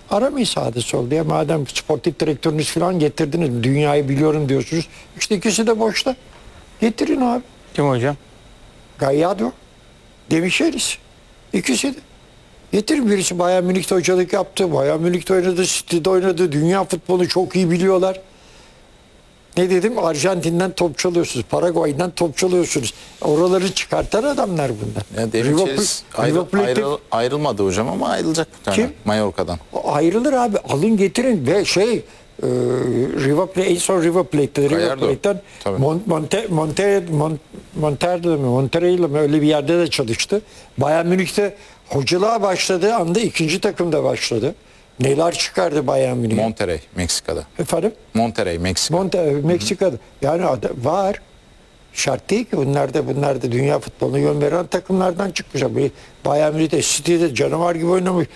Aramayın sağda solda ya. Madem sportif direktörünüz falan getirdiniz, dünyayı biliyorum diyorsunuz. İşte ikisi de boşta. Getirin abi. Kim hocam? Gallardo, Demişeriz. İkisi de. Getirin, birisi Bayern Münih'te hocalık yaptı. Bayern Münih'te oynadı, City'de oynadı. Dünya futbolunu çok iyi biliyorlar. Ne dedim? Arjantin'den top çalıyorsunuz. Paraguay'dan top çalıyorsunuz. Oraları çıkartan adamlar bunlar. Ya Demirçeriz ayrılmadı hocam ama ayrılacak bir tane. Kim? Mallorca'dan. Ayrılır abi. Alın getirin ve River Plate, en son River Plate'de, River Plate'den Monterrey'le mi öyle bir yerde de çalıştı. Bayern Münih'te hoculuğa başladığı anda ikinci takımda başladı. Neler çıkardı Bayern Münih? Monterrey, Meksika'da. Efendim? Monterrey, Meksika. Meksika'da. Yani var. Şart değil ki bunlar da dünya futboluna yön veren takımlardan çıkmış. Bayern Münih'te, City'de canavar gibi oynamış.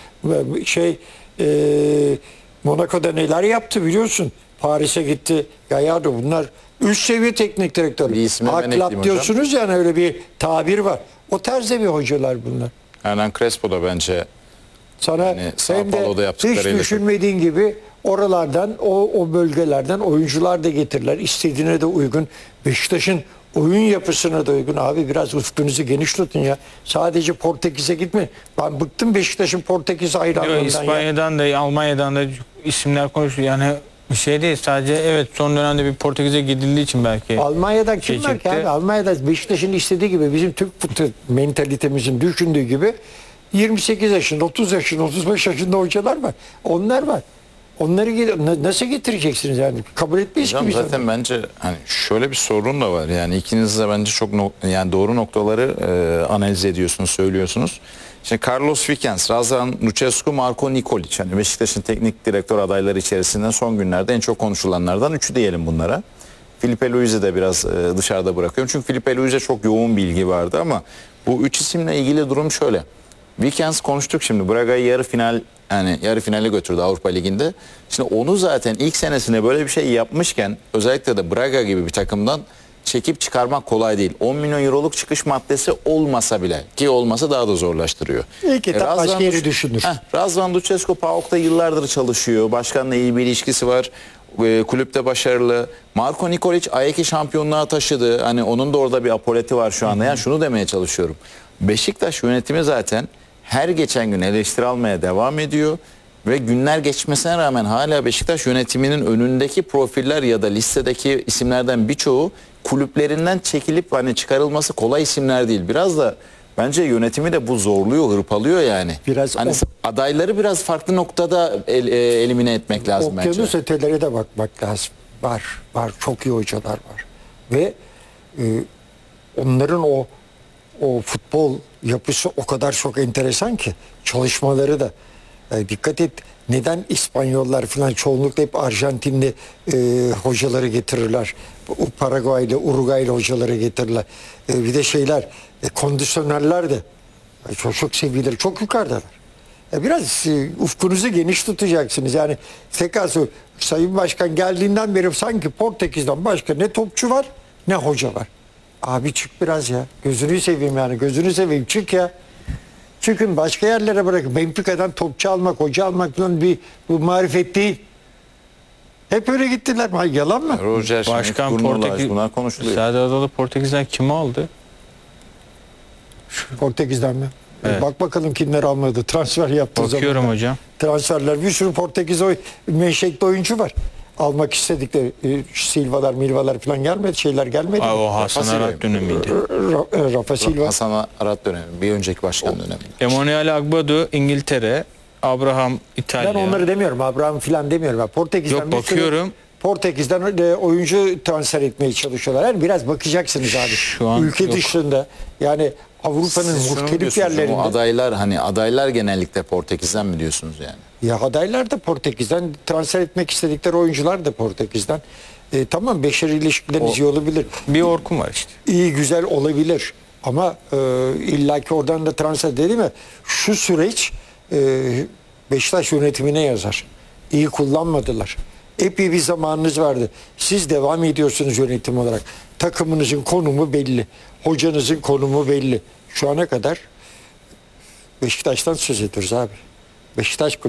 Monaco'da neler yaptı biliyorsun. Paris'e gitti. Gallardo, bunlar üst seviye teknik direktör. Aklap diyorsunuz yani, öyle bir tabir var. O tarzda bir hocalar bunlar. Hernan Crespo da bence sana yani hem de hiç düşünmediğin gibi oralardan, o bölgelerden oyuncular da getirirler. İstediğine de uygun. Beşiktaş'ın oyun yapısına da uygun. Abi biraz ufkunuzu geniş tutun ya. Sadece Portekiz'e gitme. Ben bıktım Beşiktaş'ın Portekiz hayranlığından. İspanya'dan da Almanya'dan da isimler konuşuyor. Yani bir şey değil, sadece evet son dönemde bir Portekiz'e gidildiği için belki. Almanya'dan kim var ki abi? Almanya'da Beşiktaş'ın istediği gibi, bizim Türk futbol mentalitemizin düşündüğü gibi 28 yaşında, 30 yaşında, 35 yaşında hocalar var. Onlar var. Onları nasıl getireceksiniz yani? Kabul etmeyiz ki biz. Zaten bence hani şöyle bir sorun da var. Yani ikiniz de bence çok yani doğru noktaları analiz ediyorsunuz, söylüyorsunuz. Şimdi Carlos Vikens, Razvan Lucescu, Marko Nikolic, hani Beşiktaş'ın teknik direktör adayları içerisinden son günlerde en çok konuşulanlardan üçü diyelim bunlara. Filipe Luiz'i de biraz dışarıda bırakıyorum. Çünkü Filipe Luiz'e çok yoğun bilgi vardı ama bu üç isimle ilgili durum şöyle. Vikens konuştuk şimdi. Braga'yı yarı finale götürdü Avrupa Ligi'nde. Şimdi onu zaten ilk senesinde böyle bir şey yapmışken, özellikle de Braga gibi bir takımdan çekip çıkarmak kolay değil. 10 milyon euroluk çıkış maddesi olmasa bile, ki olmasa daha da zorlaştırıyor. İlk etap başka yeri düşünür. Razvan Lucescu PAOK'ta yıllardır çalışıyor. Başkanla iyi bir ilişkisi var. Kulüpte başarılı. Marko Nikolic Ajax'i şampiyonluğa taşıdı. Hani onun da orada bir apoleti var şu anda. Yani şunu demeye çalışıyorum. Beşiktaş yönetimi zaten her geçen gün eleştiri almaya devam ediyor ve günler geçmesine rağmen hala Beşiktaş yönetiminin önündeki profiller ya da listedeki isimlerden birçoğu kulüplerinden çekilip hani çıkarılması kolay isimler değil. Biraz da bence yönetimi de bu zorluyor, hırpalıyor yani. Biraz hani adayları biraz farklı noktada elimine etmek lazım bence. Okyanus ötelere de bakmak lazım. Var. Çok iyi hocalar var. Ve onların o futbol yapısı o kadar çok enteresan ki, çalışmaları da dikkat et, neden İspanyollar falan çoğunlukla hep Arjantinli hocaları getirirler, Paraguaylı, Uruguaylı hocaları getirirler, bir de kondisyonerler de çok seviyeleri çok yukarıdalar. Biraz ufkunuzu geniş tutacaksınız. Yani tekrar söylüyorum, Sayın Başkan geldiğinden beri sanki Portekiz'den başka ne topçu var ne hoca var. Abi çık biraz ya. Gözünü seveyim yani. Gözünü seveyim. Çık ya. Çıkın başka yerlere bırakın. Benfica'dan topçu almak, hoca almak falan bu marifet değil. Hep öyle gittiler. Yalan mı? Roger, Başkan Portekiz, bunlar konuşuluyor. Sade Adalı Portekiz'den kimi aldı? Portekiz'den mi? Evet. Bak bakalım kimler almadı. Transfer yaptığı zaman. Bakıyorum hocam. Transferler. Bir sürü Portekiz menşekli oyuncu var. Almak istedikleri Silvalar falan gelmedi. Gelmedi. O Hasan Arat dönemiydi. Rafa Silva. Hasan Arat dönemi. Bir önceki başkan dönemi. Emanuel Agbadu İngiltere. Abraham İtalya. Ben onları demiyorum. Abraham falan demiyorum. Portekiz'den Yok, bakıyorum. Portekiz'den oyuncu transfer etmeye çalışıyorlar. Yani biraz bakacaksınız abi. Şu an ülke yok. dışında yani Avrupa'nın muhtelif yerlerinde. Adaylar genellikle Portekiz'den mi diyorsunuz yani? Ya adaylar da Portekiz'den, transfer etmek istedikleri oyuncular da Portekiz'den. Tamam, beşeri ilişkileriniz iyi olabilir. Bir Orkun var işte. İyi güzel olabilir. Ama illaki oradan da transfer dedi mi? Şu süreç Beşiktaş yönetimine yazar. İyi kullanmadılar. Epey bir zamanınız vardı. Siz devam ediyorsunuz yönetim olarak. Takımınızın konumu belli. Hocanızın konumu belli. Şu ana kadar Beşiktaş'tan söz ediyoruz abi. Beşiktaş